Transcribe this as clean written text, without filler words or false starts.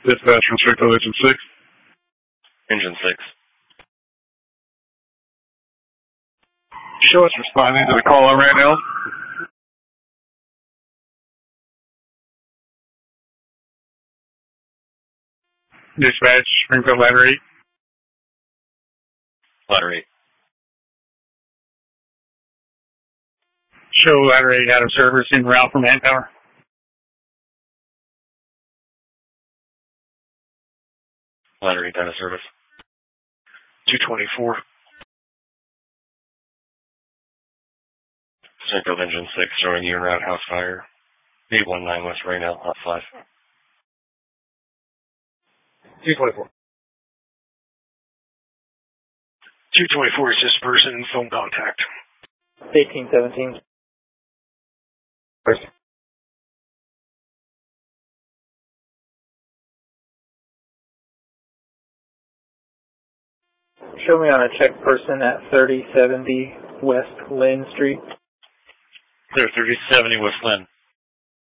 Dispatch from Strickland Engine 6. Engine 6. Show us responding to the call on right now. Dispatch, Springfield Ladder 8. Ladder 8. Show Ladder 8 out of service en route from Manpower. Ladder 8 out of service. 224. Springfield Engine 6 showing you en route house fire. 819 West Raynell, hot 5. 224. 224 is just person and phone contact. 1817. Show me on a check person at 3070 West Lynn Street. Clear 3070 West Lynn.